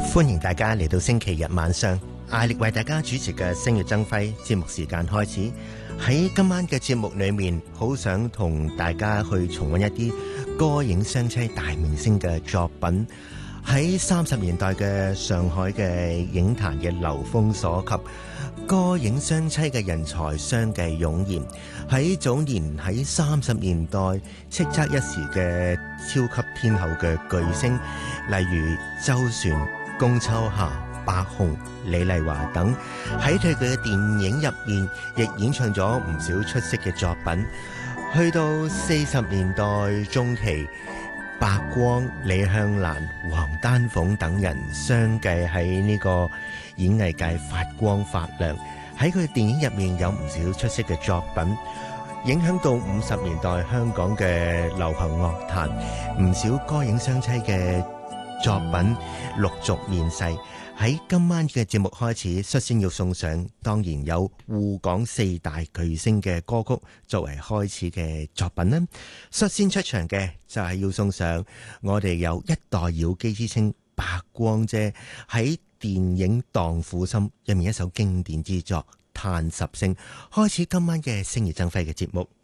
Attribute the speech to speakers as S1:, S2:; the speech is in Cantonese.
S1: 歡迎大家嚟到星期日晚上艾力為大家主持嘅星月爭輝節目時間開始。喺今晚嘅節目裏面，好想同大家去重溫一啲歌影雙棲大明星嘅作品。喺30年代嘅上海嘅影壇嘅流風所及，歌影雙棲嘅人才相繼湧現。喺早年喺30年代叱咤一時嘅超級天后嘅巨星，例如周璇、龔秋霞、白虹、李麗華等，喺佢嘅電影入面亦演唱咗唔少出色嘅作品。去到40年代中期，白光、李香蘭、黃丹鳳等人相繼喺呢個演藝界發光發亮。喺佢電影入面有唔少出色嘅作品，影響到50年代香港嘅流行樂壇，唔少歌影雙棲嘅作品陸續面世。喺今晚嘅節目開始，率先要送上當然有滬港4大巨星嘅歌曲作為開始嘅作品啦。率先出場嘅就係要送上我哋有一代妖姬之稱白光姐喺電影《蕩婦心》入面一首經典之作《嘆十聲》，開始今晚嘅星月爭輝嘅節目。